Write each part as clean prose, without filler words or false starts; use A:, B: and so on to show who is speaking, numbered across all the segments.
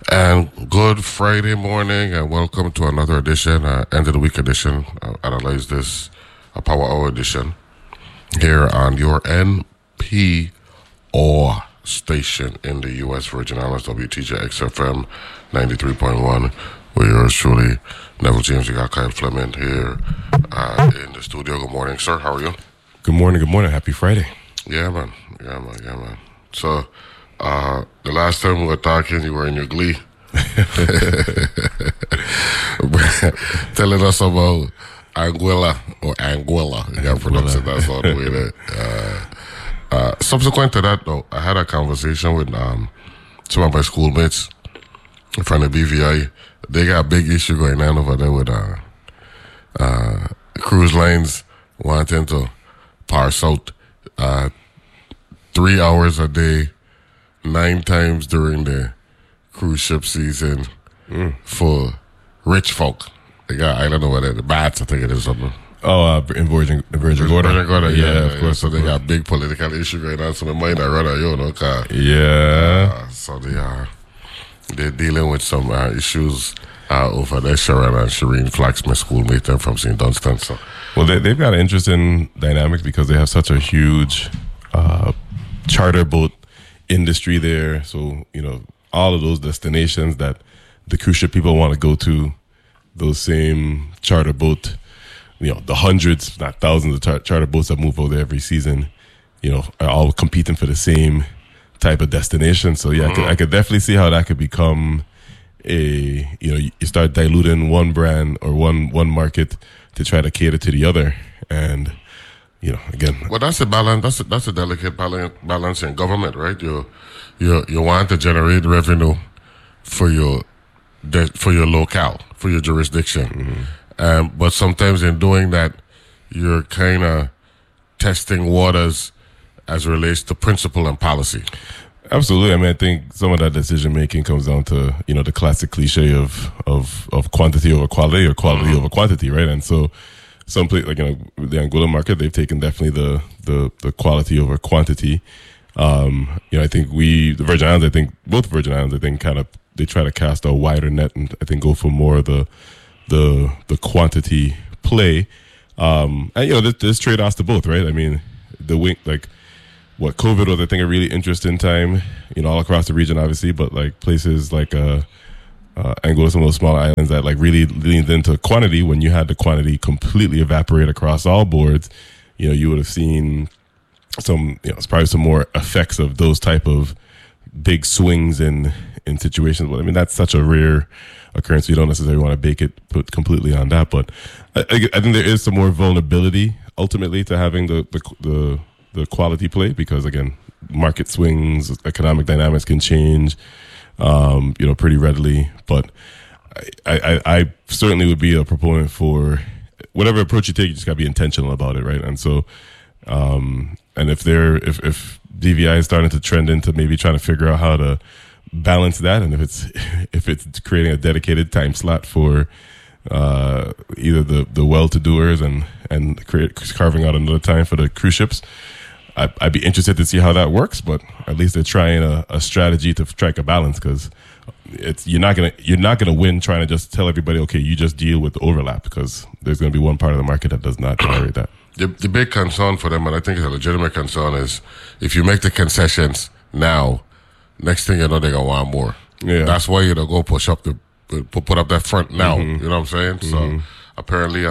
A: And good Friday morning, and welcome to another edition, end of the week edition. Analyze this, a Power Hour edition, here on your NPR station in the U.S. Virgin Islands, WTJX FM 93.1. With yours truly, Neville James. We got Kyle Fleming here in the studio. Good morning, sir. How are you?
B: Good morning. Happy Friday.
A: Yeah, man. So, the last time we were talking, you were in your glee. Telling us about Anguilla. You got to pronounce it. That's all the way that. Subsequent to that, though, I had a conversation with some of my schoolmates in front of BVI. They got a big issue going on over there with cruise lines wanting to parse out 3 hours a day, 9 times during the cruise ship season for rich folk. They got island over there, the Bats, I think it is something.
B: Oh, in Virgin Gorda.
A: Yeah, of course. So they got big political issue going on. So my mind, I rather, so they're dealing with some issues over there. Sharon and Shireen Flax, my schoolmate, them from St. Dunstan. So.
B: Well, they've got an interesting dynamic because they have such a huge charter boat industry there. So, all of those destinations that the cruise ship people want to go to, those same charter boat, the hundreds, not thousands of charter boats that move over there every season, are all competing for the same type of destination. So, yeah, I could definitely see how that could become you start diluting one brand or one market to try to cater to the other. And, again.
A: Well, that's a balance. That's a delicate balance in government, right? You want to generate revenue for your locale, for your jurisdiction. But sometimes in doing that, you're kind of testing waters as it relates to principle and policy.
B: Absolutely. I mean, I think some of that decision making comes down to the classic cliche of quantity over quality or quality over quantity, right? And so, some place like the Anguilla market, they've taken definitely the quality over quantity. I think the Virgin Islands, both Virgin Islands, kind of they try to cast a wider net and I think go for more of the quantity play. And there's trade-offs to both, right? I mean, COVID was, I think, a really interesting time, all across the region, obviously, but like places like Anguilla, some of those smaller islands that like really leaned into quantity. When you had the quantity completely evaporate across all boards, you would have seen probably some more effects of those type of big swings in situations. But I mean, that's such a rare occurrence. You don't necessarily want to put completely on that. But I think there is some more vulnerability ultimately to having the quality play because, again, market swings, economic dynamics can change, pretty readily. But I certainly would be a proponent for whatever approach you take, you just got to be intentional about it, right? And so, and if DVI is starting to trend into maybe trying to figure out how to balance that, and if it's creating a dedicated time slot for either the well-to-doers and carving out another time for the cruise ships, I'd be interested to see how that works. But at least they're trying a strategy to strike a balance because you're not gonna win trying to just tell everybody, okay, you just deal with the overlap, because there's gonna be one part of the market that does not generate that.
A: The big concern for them, and I think it's a legitimate concern, is if you make the concessions now, next thing you know, they're gonna want more.
B: Yeah,
A: that's why you go put up that front now. You know what I'm saying? So apparently,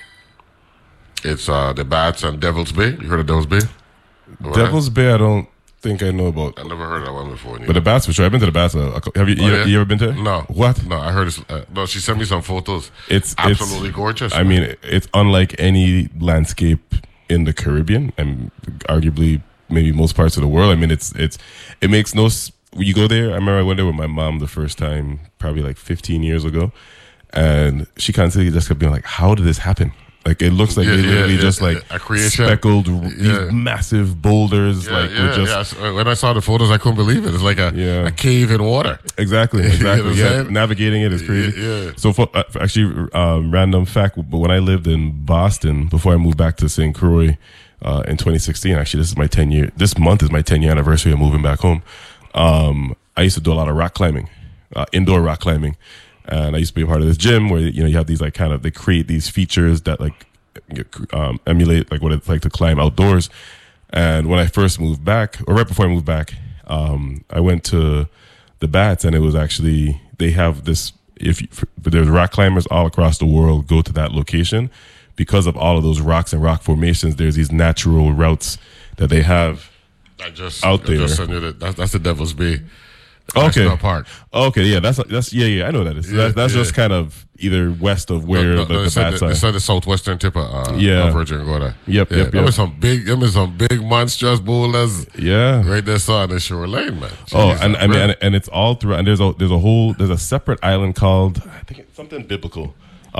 A: it's the Bats and Devil's Bay. You heard of Devil's Bay?
B: Devil's Bay, I don't think I know about.
A: I never heard of that one before.
B: But the Bats, for sure. I've been to the Bats. Have you? You ever been to it?
A: No.
B: What?
A: No, I heard it. No, she sent me some photos.
B: It's
A: absolutely gorgeous.
B: I mean, it's unlike any landscape in the Caribbean, and arguably maybe most parts of the world. I mean, it makes no. You go there. I remember I went there with my mom the first time, probably like 15 years ago, and she constantly just kept being like, "How did this happen?" Like it looks like they literally just like
A: a creation.
B: Speckled these massive boulders.
A: When I saw the photos, I couldn't believe it. It's like a cave in water.
B: Exactly. Navigating it is crazy.
A: Yeah.
B: So actually, random fact, but when I lived in Boston before I moved back to St. Croix in 2016, actually this month is my 10-year anniversary of moving back home. I used to do a lot of rock climbing. indoor rock climbing. And I used to be a part of this gym where you have these like kind of they create these features that like emulate like what it's like to climb outdoors. And when I first moved back, or right before I moved back, I went to the Bats, and it was actually they have this. There's rock climbers all across the world go to that location because of all of those rocks and rock formations. There's these natural routes that they have out there.
A: That's the Devil's Bay.
B: Okay.
A: Park.
B: Okay, yeah, that's I know that is.
A: Yeah,
B: that's just kind of either west of where the Bats are.
A: It's like the southwestern tip of Virgin Gorda.
B: Yep.
A: There was some big monstrous boulders.
B: Yeah,
A: right there on the shoreline, man.
B: Jeez, and I mean, and it's all through. And there's a separate island called, I think it's something biblical.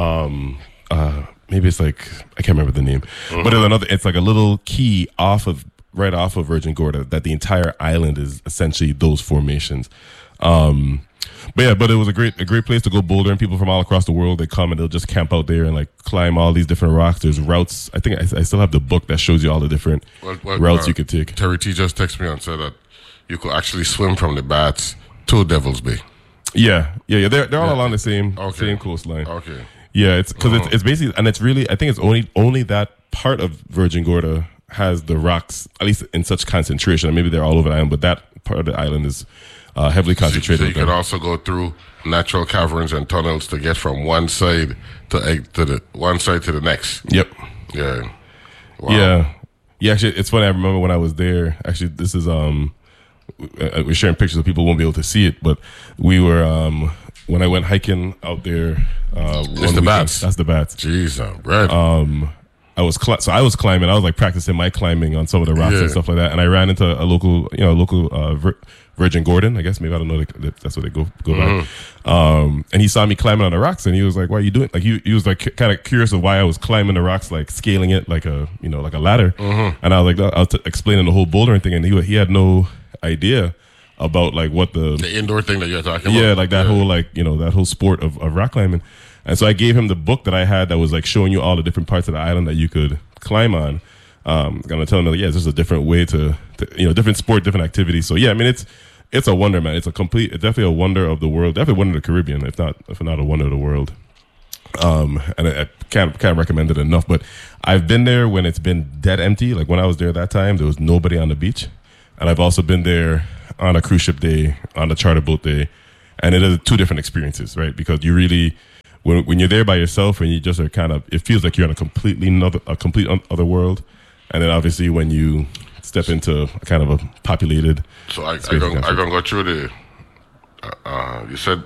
B: Maybe it's like, I can't remember the name, but there's another. It's like a little key right off of Virgin Gorda, that the entire island is essentially those formations. But it was a great place to go boulder, and people from all across the world, they come and they'll just camp out there and like climb all these different rocks. There's routes. I think I still have the book that shows you all the different routes you could take.
A: Terry T just texted me and said that you could actually swim from the Bats to Devil's Bay.
B: Yeah. They're all along the same coastline.
A: Okay.
B: Yeah, it's because it's basically, and it's really, I think it's only that part of Virgin Gorda has the rocks, at least in such concentration. Maybe they're all over the island, but that part of the island is heavily concentrated.
A: So you could also go through natural caverns and tunnels to get from one side to the next.
B: Yep.
A: Yeah.
B: Wow. Yeah. Actually, it's funny. I remember when I was there. Actually, this is we're sharing pictures, so people won't be able to see it. But we were when I went hiking out there.
A: It's the Bats.
B: That's the Bats.
A: Jeez, bread.
B: I was climbing. I was like practicing my climbing on some of the rocks and stuff like that. And I ran into a local Virgin Gordon. I guess maybe, I don't know. That's what they go by. And he saw me climbing on the rocks, and he was like, "Why are you doing?" Like he was like kind of curious of why I was climbing the rocks, like scaling it like a ladder. And I was like, I was explaining the whole bouldering thing, and he had no idea about like what the
A: indoor thing that you're talking about.
B: Yeah, like that whole that whole sport of rock climbing. And so I gave him the book that I had that was like showing you all the different parts of the island that you could climb on. I'm gonna tell him that it's just a different way to different sport, different activities. So yeah, I mean it's a wonder, man. It's definitely a wonder of the world, definitely a wonder of the Caribbean, if not a wonder of the world. And I can't recommend it enough. But I've been there when it's been dead empty. Like when I was there that time, there was nobody on the beach. And I've also been there on a cruise ship day, on a charter boat day, and it is two different experiences, right? Because you really, when you're there by yourself and you just are it feels like you're in a complete other world. And then obviously when you step into a kind of a populated.
A: So I gonna go through the. You said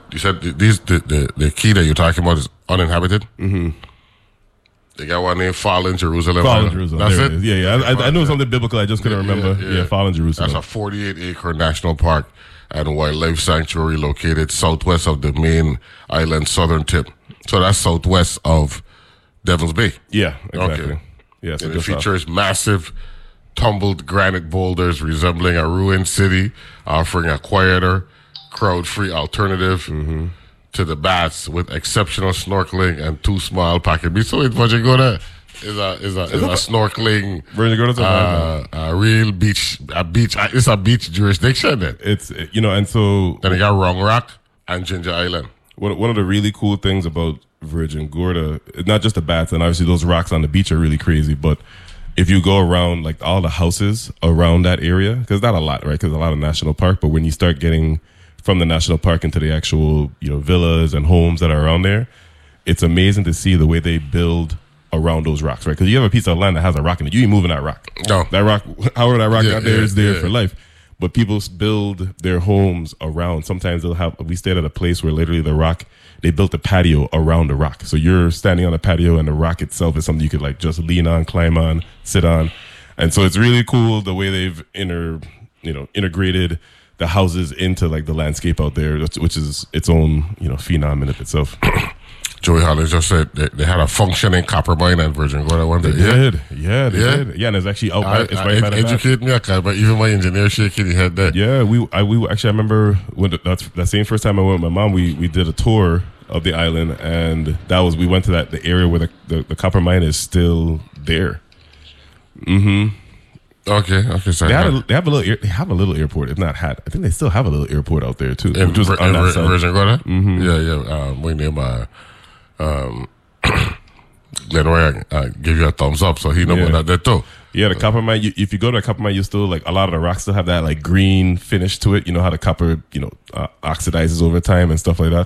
A: the key that you're talking about is uninhabited. Mm-hmm. They got one named Fallen Jerusalem.
B: Fallen Jerusalem.
A: That's
B: it.
A: it.
B: Yeah. I knew something biblical. I just couldn't remember. Yeah, Fallen Jerusalem.
A: That's a 48-acre national park and wildlife sanctuary located southwest of the main island southern tip. So that's southwest of Devil's Bay.
B: Yeah, exactly.
A: Okay.
B: Yeah, so
A: and it features massive tumbled granite boulders resembling a ruined city, offering a quieter, crowd-free alternative to the Bats with exceptional snorkeling and 2 small pocket beaches. So in Virgin Gorda is a snorkeling,
B: Virgin Gorda's
A: a real beach. It's a beach jurisdiction. Then
B: it's and so
A: then they got Wrong Rock and Ginger Island.
B: One of the really cool things about Virgin Gorda, not just the Bats, and obviously those rocks on the beach are really crazy, but if you go around like all the houses around that area, because not a lot, right? Because a lot of national park, but when you start getting from the national park into the actual villas and homes that are around there, it's amazing to see the way they build around those rocks, right? Because you have a piece of land that has a rock in it, you ain't moving that rock.
A: No,
B: that rock, however that rock out there is there for life. But people build their homes around. Sometimes we stayed at a place where literally the rock, they built a patio around the rock. So you're standing on a patio and the rock itself is something you could like just lean on, climb on, sit on. And so it's really cool the way they've integrated the houses into like the landscape out there, which is its own, phenom in itself.
A: Joey Hollins just said they had a functioning copper mine at Virgin Gorda one day.
B: They did. Yeah, they did. Yeah, and it's actually out. It's right by the
A: educate me, okay, but even my engineer shaking his head there.
B: Yeah, we actually, I remember when that same first time I went with my mom, we did a tour of the island, and we went to the area where the copper mine is still there. Mm-hmm.
A: Okay. So
B: They have a little airport. If not had, I think they still have a little airport out there too.
A: in,
B: Which was on that side.
A: Virgin Gorda. Yeah. We name Glenroy give you a thumbs up, so he know about that too.
B: Yeah, the copper mine. If you go to a copper mine, you still like a lot of the rocks still have that like green finish to it. You know how the copper oxidizes over time and stuff like that.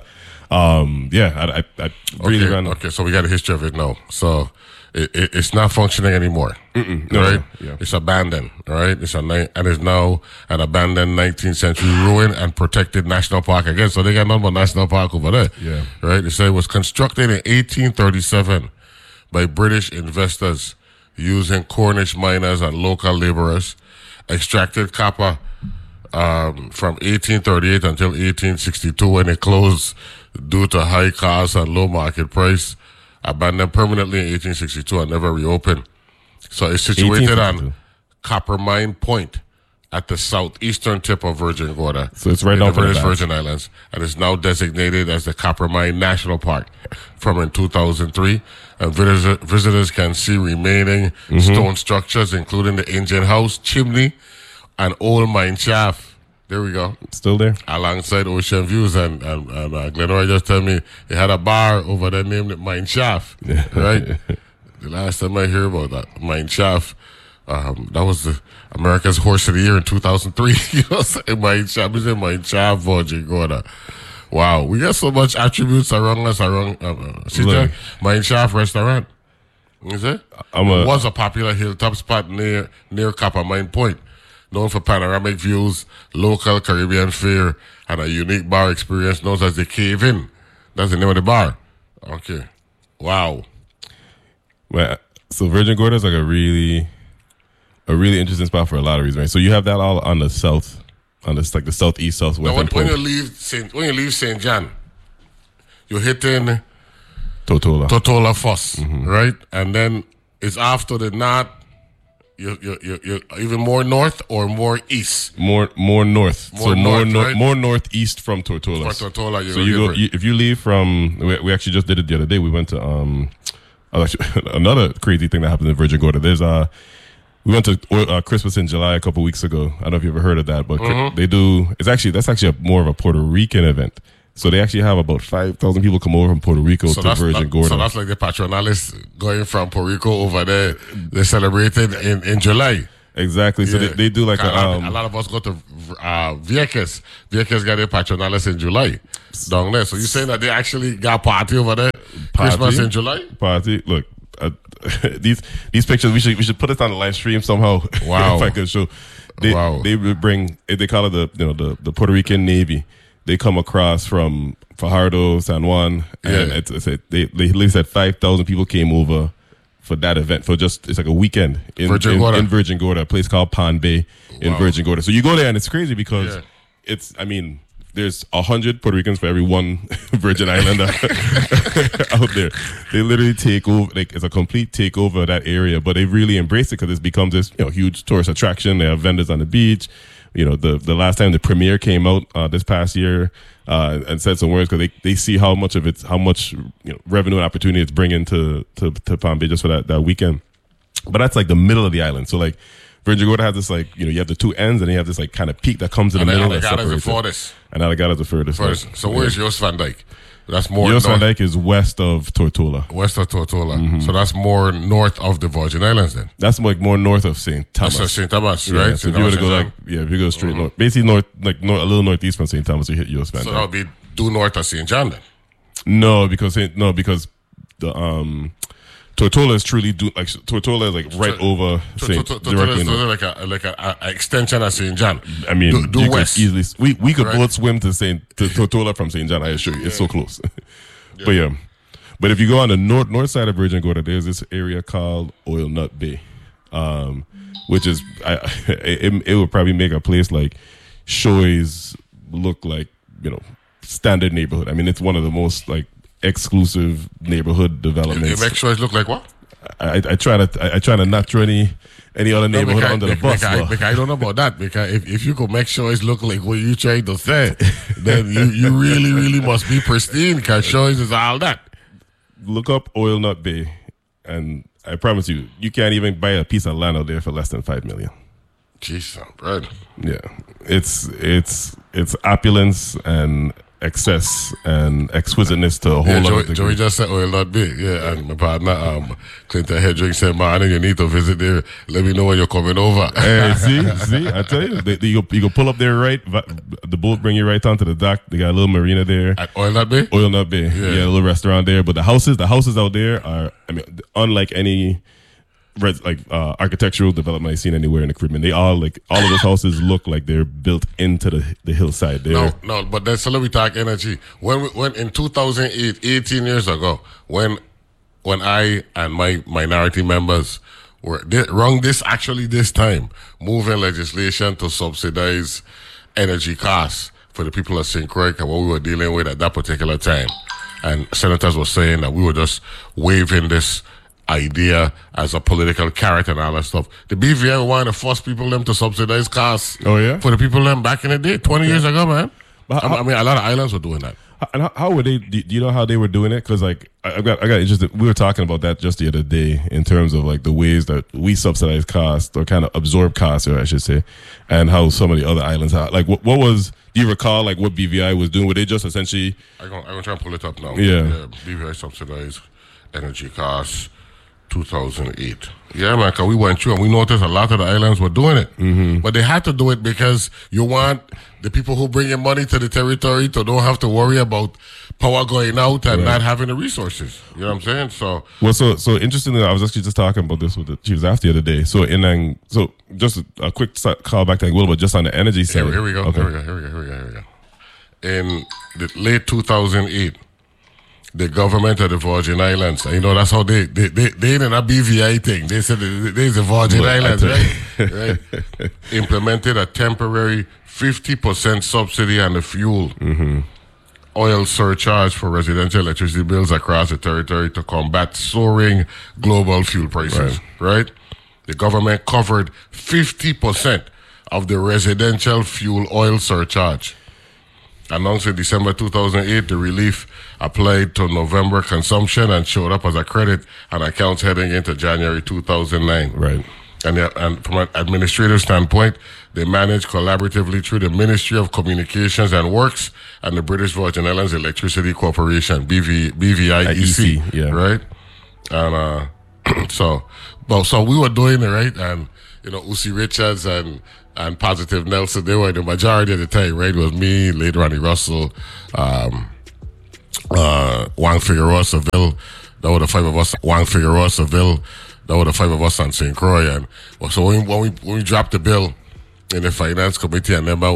B: I really ran.
A: Okay, so we got a history of it now. So it's not functioning anymore, right?
B: No.
A: It's abandoned, right? And it's now an abandoned 19th century ruin and protected national park again. So they got nothing but national park over there, right? They say it was constructed in 1837 by British investors using Cornish miners and local laborers, extracted copper from 1838 until 1862 when it closed due to high costs and low market price. Abandoned permanently in 1862 and never reopened. So it's situated on Copper Mine Point at the southeastern tip of Virgin Gorda.
B: So it's right down
A: the British Virgin Islands, and it's now designated as the Copper Mine National Park from in 2003. And visitors can see remaining stone structures, including the engine house, chimney, and old mine shaft. There we go.
B: Still there?
A: Alongside Ocean Views. And Glenroy just told me they had a bar over there named it Mine Shaft. Right? The last time I hear about that, Mine Shaft, that was the America's Horse of the Year in 2003. You know what I'm saying? Mine Shaft is in Mine Shaft, Virgin Gorda. Wow. We got so much attributes around us. Mine Shaft Restaurant. Is it? It was a popular hilltop spot near Copper Mine Point, known for panoramic views, local Caribbean fare, and a unique bar experience known as the Cave In. That's the name of the bar. Okay. Wow.
B: Well, so Virgin Gorda is like a really interesting spot for a lot of reasons, right? So you have that all on the south, on this like the southeast, southwest.
A: When you leave St. John, you're hitting Tortola Foss, right? And then it's after the north. You're even more north or more east? More
B: north.
A: Right?
B: More northeast from Tortola. So if you leave from, we actually just did it the other day. We went to another crazy thing that happened in Virgin Gorda. We went to Christmas in July a couple weeks ago. I don't know if you ever heard of that, but they do. That's actually more of a Puerto Rican event. So they actually have about 5,000 people come over from Puerto Rico to Virgin Gorda.
A: So that's like the Patronales going from Puerto Rico over there. They celebrated in July.
B: Exactly. So they do like a
A: lot of us go to Vieques. Vieques got their Patronales in July down there. So you're saying that they actually got party over there? Christmas in July?
B: Party. Look, these pictures, we should put it on the live stream somehow.
A: Wow.
B: If I could show. They would bring, they call it the Puerto Rican Navy. They come across from Fajardo, San Juan, and they said 5,000 people came over for that event it's like a weekend in Virgin Gorda, a place called Palm Bay in Virgin Gorda. So you go there and it's crazy because there's 100 Puerto Ricans for every one Virgin Islander out there. They literally take over, like it's a complete takeover of that area, but they really embrace it because it becomes this huge tourist attraction. They have vendors on the beach. The last time the premiere came out this past year and said some words because they see how much revenue and opportunity it's bringing to Palm Bay just for that weekend. But that's like the middle of the island. So like Virgin Gorda has this like you have the two ends and you have this like kind of peak that comes in the middle. And
A: Allegada's the furthest.
B: And Allegada's the furthest.
A: So where's Jost Van Dyke? That's more.
B: Jost Van Dyke is west of Tortola.
A: West of Tortola. So that's more north of the Virgin Islands then.
B: That's like more north of St. Thomas.
A: That's St. Thomas, right?
B: Yeah, so if you were to go if you go straight north, basically north, a little northeast from St. Thomas, you hit Jost Van Dyke.
A: So that would be due north of St. John then.
B: No, because the Tortola is truly Tortola is like right over
A: directly north. like a extension of St. John.
B: I mean,
A: due west.
B: We could both swim to Tortola from St. John. I assure you, it's so close. But if you go on the north side of Virgin Gorda, there's this area called Oil Nut Bay, which is it would probably make a place like Shoals look like standard neighborhood. I mean, it's one of the most like exclusive neighborhood developments.
A: It makes Shoals look like what?
B: I try to not throw any other neighborhood under the bus.
A: I don't know about that. Because if you could make Shoals look like what you trying to say, then you really, really must be pristine. Because Shoals is all that.
B: Look up Oil Nut Bay, and I promise you can't even buy a piece of land out there for less than $5 million.
A: Jeez, bread.
B: Yeah, it's opulence and excess and exquisiteness to a whole
A: Yeah,
B: lot of
A: Joey just said oil not big. Yeah, and my partner, Clinton Hedrick said, man, you need to visit there. Let me know when you're coming over.
B: Hey, see, I tell you, you go pull up there, right? The boat bring you right onto the dock. They got a little marina there.
A: At Oil Nut Bay?
B: Oil Nut Bay. Yeah, a little restaurant there. But the houses out there are, I mean, unlike any architectural development I've seen anywhere in the Caribbean. They all of those houses look like they're built into the hillside there.
A: No, but then so let me talk energy. When in 2008, 18 years ago, when I and my minority members were wrong this time, moving legislation to subsidize energy costs for the people of St. Croix and what we were dealing with at that particular time. And senators were saying that we were just waving this idea as a political carrot and all that stuff. The BVI wanted to force people them to subsidize costs
B: for
A: the people them back in the day, 20 years ago, man. I mean, a lot of islands were doing that.
B: And how were they? Do you know how they were doing it? Because I got interested. We were talking about that just the other day in terms of like the ways that we subsidize costs or kind of absorb costs, or I should say, and how some of the other islands are. Like, what was? Do you recall like what BVI was doing? Were they just essentially?
A: I'm gonna try and pull it up now.
B: Yeah.
A: BVI subsidized energy costs. 2008. Yeah, man, because we went through and we noticed a lot of the islands were doing it.
B: Mm-hmm.
A: But they had to do it because you want the people who bring in money to the territory to don't have to worry about power going out and not having the resources. You know what I'm saying? So
B: interestingly, I was actually just talking about this with the chiefs after the other day. So just a quick call back to Will, but just on the energy side.
A: Here we go.
B: Okay.
A: Here we go. In the late 2008, the government of the Virgin Islands, you know, that's how they didn't a BVI thing. They said there's the Virgin Islands, right? Implemented a temporary 50% subsidy on the fuel oil surcharge for residential electricity bills across the territory to combat soaring global fuel prices, right? The government covered 50% of the residential fuel oil surcharge. Announced in December 2008, the relief applied to November consumption and showed up as a credit on accounts heading into January 2009.
B: Right.
A: And from an administrative standpoint, they managed collaboratively through the Ministry of Communications and Works and the British Virgin Islands Electricity Corporation, BVIEC, right? And so we were doing it, right? And, you know, Usi Richards and Positive Nelson, they were the majority of the time, right? It was me, late Ronnie Russell, Juan Figueroa Seville. That were the five of us. Juan Figueroa Seville. That were the five of us on St. Croix. And so when we dropped the bill in the finance committee, and then